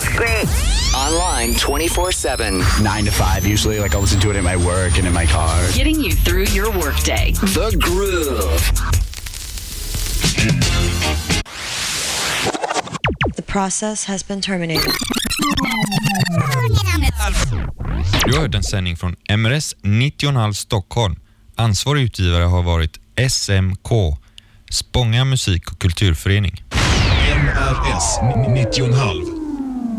It's great. Online 24/7. 9 to 5 usually. Like I'll listen to it at my work and in my car. Getting you through your workday. The Groove. The process has been terminated. Du har hört en sändning från MRS 90,5 Stockholm. Ansvarig utgivare har varit SMK, Spånga musik- och kulturförening. MRS 90,5.